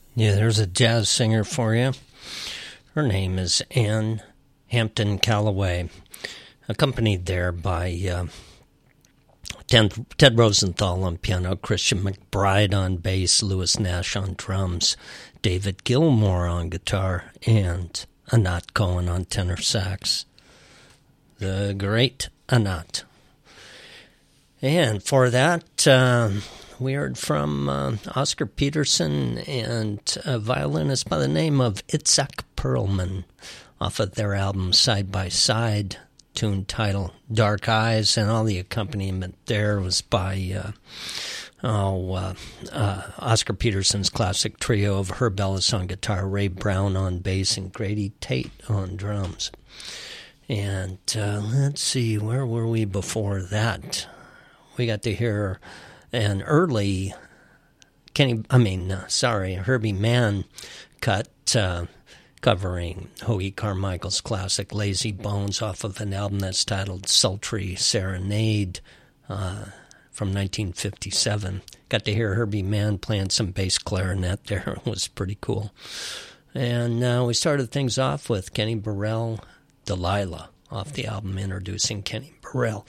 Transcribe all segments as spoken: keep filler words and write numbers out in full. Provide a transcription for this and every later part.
Yeah, there's a jazz singer for you. Her name is Anne Hampton Callaway, accompanied there by uh, Ted, Ted Rosenthal on piano, Christian McBride on bass, Louis Nash on drums, David Gilmour on guitar, and Anat Cohen on tenor sax. The great Anat. And for that, uh, we heard from uh, Oscar Peterson and a violinist by the name of Itzhak Perlman off of their album Side by Side, tune title Dark Eyes, and all the accompaniment there was by uh, oh, uh, uh, Oscar Peterson's classic trio of Herb Ellis on guitar, Ray Brown on bass, and Grady Tate on drums. And uh, let's see, where were we before that? We got to hear an early Kenny, I mean, uh, sorry, Herbie Mann cut uh, covering Hoagy Carmichael's classic Lazy Bones off of an album that's titled Sultry Serenade uh, from nineteen fifty-seven. Got to hear Herbie Mann playing some bass clarinet there. It was pretty cool. And uh, we started things off with Kenny Burrell, Delilah, off the album introducing Kenny Burrell.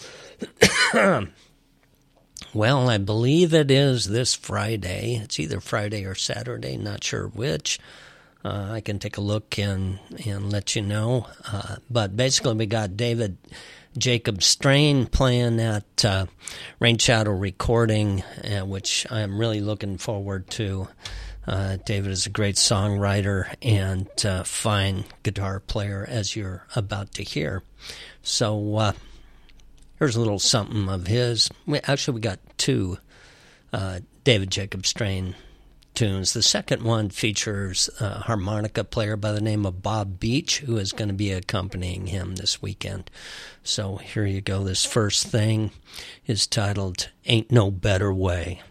Well, I believe it is this Friday. It's either Friday or Saturday, not sure which. Uh, I can take a look and, and let you know. Uh, but basically, we got David Jacob Strain playing at uh, Rain Shadow Recording, uh, which I'm really looking forward to. Uh, David is a great songwriter and uh, fine guitar player, as you're about to hear. So, uh, here's a little something of his. We, actually, we got two uh, David Jacob Strain tunes. The second one features a harmonica player by the name of Bob Beach, who is going to be accompanying him this weekend. So here you go. This first thing is titled Ain't No Better Way.